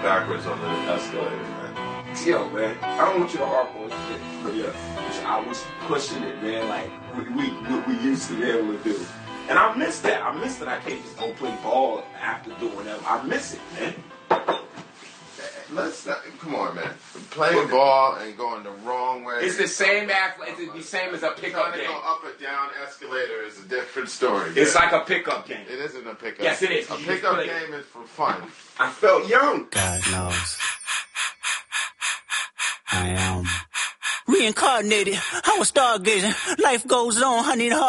backwards on the escalators, man. Yo, man, I don't want you to harp on shit, but yeah, I was pushing it, man, like we used to be able to do. And I miss that. I miss that I can't just go play ball after doing that. I miss it, man. Let's not, come on, man. Playing ball and going the wrong way. It's the same it's the same as a pickup game. Trying to go up and down escalator is a different story. It's like a pickup game. It isn't a pickup. Yes, it is. A pickup game is for fun. I felt young. God knows. I am reincarnated. I was stargazing. Life goes on, honey.